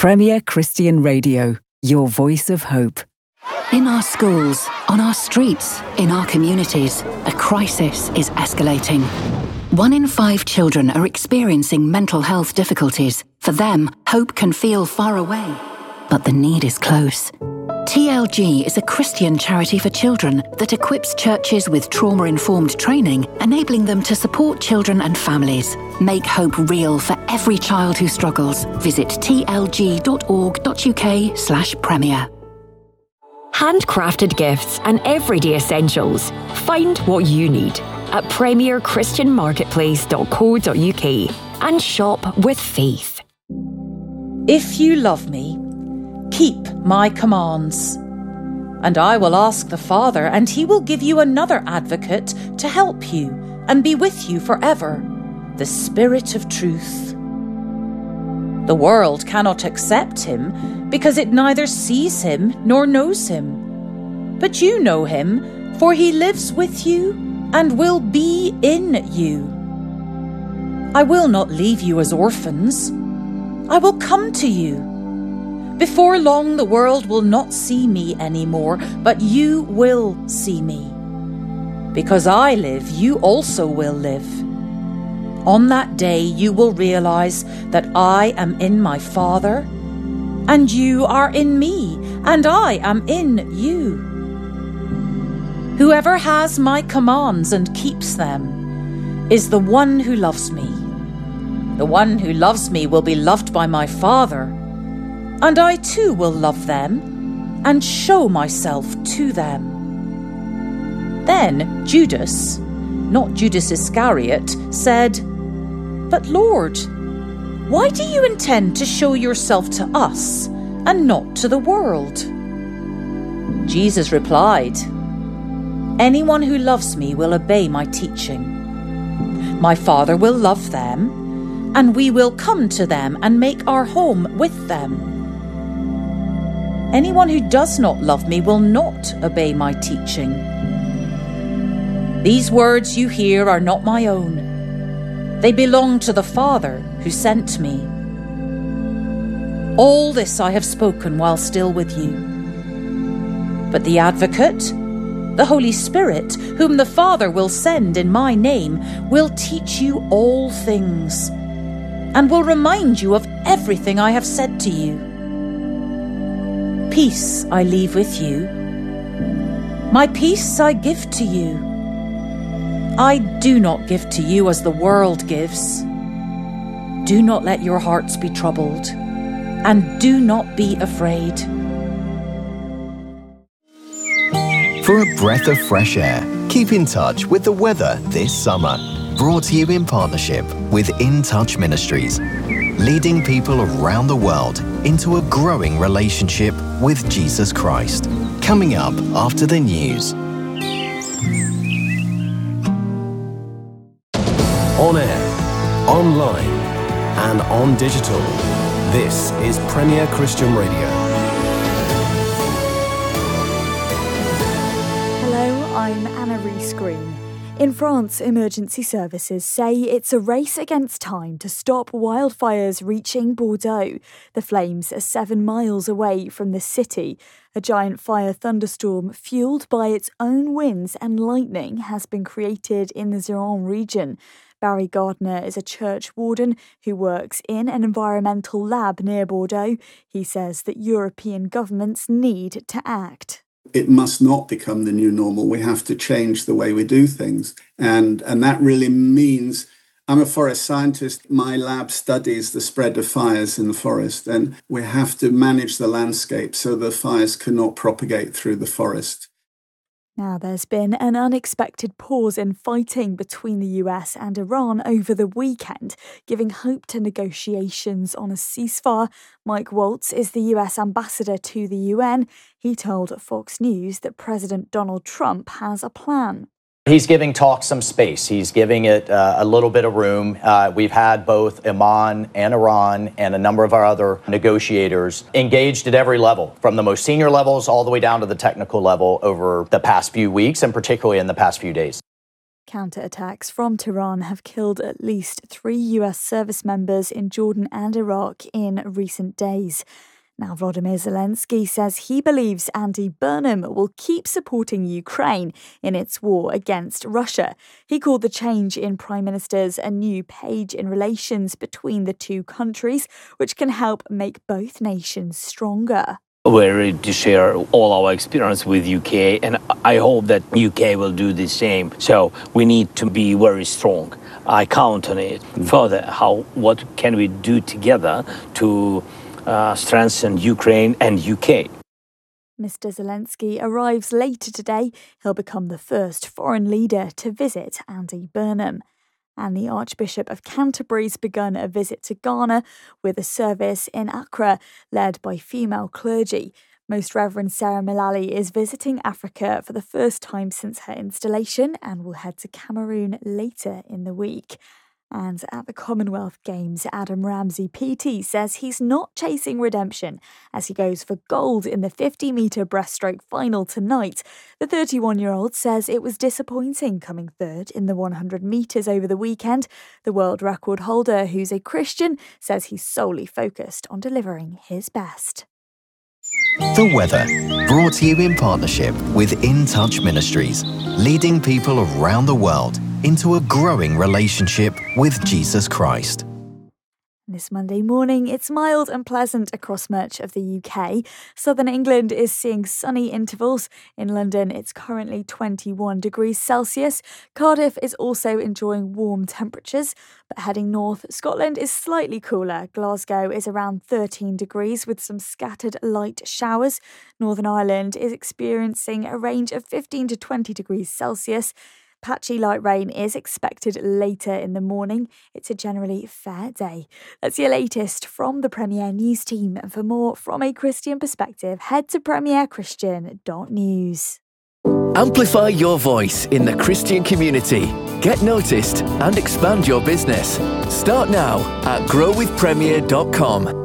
Premier Christian Radio, your voice of hope. In our schools, on our streets, in our communities, a crisis is escalating. 1 in 5 children are experiencing mental health difficulties. For them, hope can feel far away, but the need is close. TLG is a Christian charity for children that equips churches with trauma-informed training, enabling them to support children and families. Make hope real for every child who struggles. Visit tlg.org.uk/premier. Handcrafted gifts and everyday essentials. Find what you need at premierchristianmarketplace.co.uk and shop with faith. If you love me, keep my commands. And I will ask the Father, and he will give you another advocate to help you and be with you forever, the Spirit of truth. The world cannot accept him because it neither sees him nor knows him. But you know him, for he lives with you and will be in you. I will not leave you as orphans. I will come to you. Before long, the world will not see me anymore, but you will see me. Because I live, you also will live. On that day, you will realize that I am in my Father, and you are in me, and I am in you. Whoever has my commands and keeps them is the one who loves me. The one who loves me will be loved by my Father, and I too will love them and show myself to them. Then Judas, not Judas Iscariot, said, "But Lord, why do you intend to show yourself to us and not to the world?" Jesus replied, "Anyone who loves me will obey my teaching. My Father will love them, and we will come to them and make our home with them. Anyone who does not love me will not obey my teaching. These words you hear are not my own. They belong to the Father who sent me. All this I have spoken while still with you. But the Advocate, the Holy Spirit, whom the Father will send in my name, will teach you all things and will remind you of everything I have said to you. Peace I leave with you. My peace I give to you. I do not give to you as the world gives. Do not let your hearts be troubled, and do not be afraid." For a breath of fresh air, keep in touch with the weather this summer. Brought to you in partnership with In Touch Ministries, leading people around the world into a growing relationship with Jesus Christ. Coming up after the news. On air, online, and on digital. This is Premier Christian Radio. Hello, I'm Anna Rees-Green. In France, emergency services say it's a race against time to stop wildfires reaching Bordeaux. The flames are 7 miles away from the city. A giant fire thunderstorm fueled by its own winds and lightning has been created in the Gironde region. Barry Gardner is a church warden who works in an environmental lab near Bordeaux. He says that European governments need to act. It must not become the new normal. We have to change the way we do things. And that really means, I'm a forest scientist. My lab studies the spread of fires in the forest, and we have to manage the landscape so the fires cannot propagate through the forest. Now, there's been an unexpected pause in fighting between the US and Iran over the weekend, giving hope to negotiations on a ceasefire. Mike Waltz is the US ambassador to the UN. He told Fox News that President Donald Trump has a plan. He's giving talks some space. He's giving it a little bit of room. We've had both Oman and Iran and a number of our other negotiators engaged at every level, from the most senior levels all the way down to the technical level over the past few weeks and particularly in the past few days. Counter-attacks from Tehran have killed at least 3 US service members in Jordan and Iraq in recent days. Now, Volodymyr Zelensky says he believes Andy Burnham will keep supporting Ukraine in its war against Russia. He called the change in prime ministers a new page in relations between the two countries, which can help make both nations stronger. We're ready to share all our experience with UK, and I hope that UK will do the same. So we need to be very strong. I count on it. Further, what can we do together to strengthen Ukraine and UK? Mr. Zelensky arrives later today. He'll become the first foreign leader to visit Andy Burnham. And the Archbishop of Canterbury's begun a visit to Ghana with a service in Accra led by female clergy. Most Reverend Sarah Mullally is visiting Africa for the first time since her installation and will head to Cameroon later in the week. And at the Commonwealth Games, Adam Ramsey PT says he's not chasing redemption as he goes for gold in the 50-metre breaststroke final tonight. The 31-year-old says it was disappointing coming third in the 100 metres over the weekend. The world record holder, who's a Christian, says he's solely focused on delivering his best. The weather, brought to you in partnership with In Touch Ministries, leading people around the world into a growing relationship with Jesus Christ. This Monday morning, it's mild and pleasant across much of the UK. Southern England is seeing sunny intervals. In London, it's currently 21 degrees Celsius. Cardiff is also enjoying warm temperatures. But heading north, Scotland is slightly cooler. Glasgow is around 13 degrees with some scattered light showers. Northern Ireland is experiencing a range of 15 to 20 degrees Celsius. Patchy light rain is expected later in the morning. It's a generally fair day. That's your latest from the Premier News team. And for more from a Christian perspective, head to premierchristian.news. Amplify your voice in the Christian community. Get noticed and expand your business. Start now at growwithpremier.com.